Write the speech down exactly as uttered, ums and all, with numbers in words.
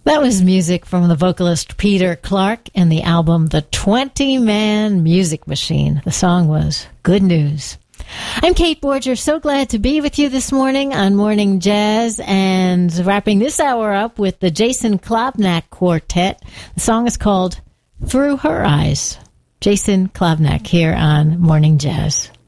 That was music from the vocalist Peter Clark and the album The twenty-Man Music Machine. The song was Good News. I'm Kate Borger, so glad to be with you this morning on Morning Jazz, and wrapping this hour up with the Jason Klobnak Quartet. The song is called Through Her Eyes. Jason Klobnak here on Morning Jazz.